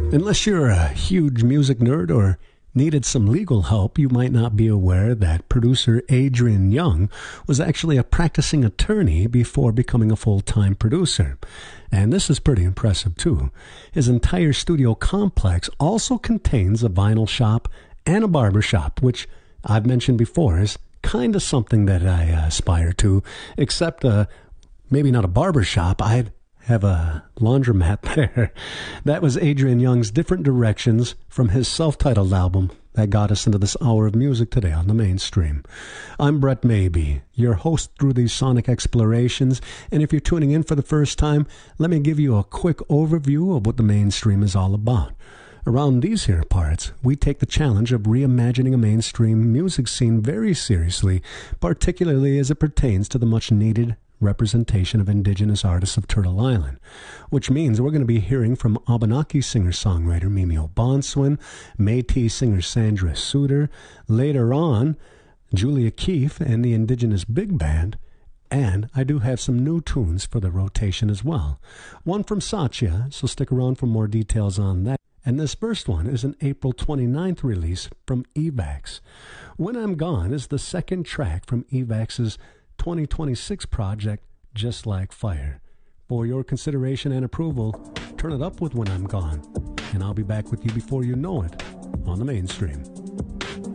Unless you're a huge music nerd or needed some legal help, you might not be aware that producer Adrian Younge was actually a practicing attorney before becoming a full-time producer. And this is pretty impressive too. His entire studio complex also contains a vinyl shop and a barber shop, which I've mentioned before is kind of something that I aspire to, except maybe not a barber shop. I'd have a laundromat there. That was Adrian Younge's Different Directions from his self-titled album that got us into this hour of music today on the Mainstream. I'm Brett Maybe, your host through these sonic explorations, and if you're tuning in for the first time, let me give you a quick overview of what the Mainstream is all about. Around these here parts, we take the challenge of reimagining a mainstream music scene very seriously, particularly as it pertains to the much-needed representation of indigenous artists of Turtle Island, which means we're going to be hearing from Abenaki singer-songwriter Mimi O'Bonswin, Métis singer Sandra Suter, later on Julia Keefe and the Indigenous Big Band, and I do have some new tunes for the rotation as well. One from Satya, so stick around for more details on that. And this first one is an April 29th release from Evax. When I'm Gone is the second track from Evax's 2026 project, Just Like Fire. For your consideration and approval, turn it up with When I'm Gone, and I'll be back with you before you know it on the Mainstream.